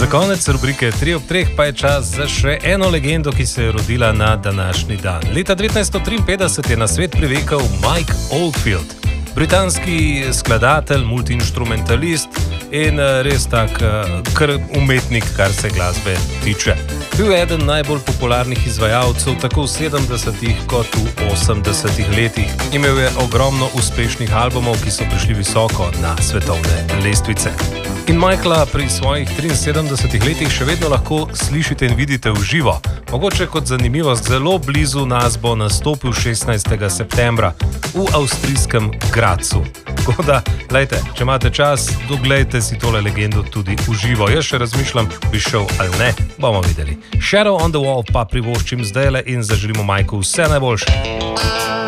Za konec rubrike 3 ob 3 pa je čas za še eno legendo, ki se je rodila na današnji dan. Leta 1953 je na svet privekal Mike Oldfield, britanski skladatelj, multiinstrumentalist in res tak kar umetnik, kar se glasbe tiče. Bil je eden najbolj popularnih izvajalcev tako v 70-ih kot v 80-ih letih. Imel je ogromno uspešnih albumov, ki so prišli visoko na svetovne lestvice. In Michaela pri svojih 73 letih še vedno lahko slišite in vidite v živo. Mogoče kot zanimivost, zelo blizu nas bo nastopil 16. septembra v avstrijskem Grazu. Tako da, lejte, če imate čas, doglejte si tole legendo tudi v živo. Jaz še razmišljam, bi šel ali ne, bomo videli. Shadow on the Wall pa privoščim zdajle in zaželimo Majku vse najboljše.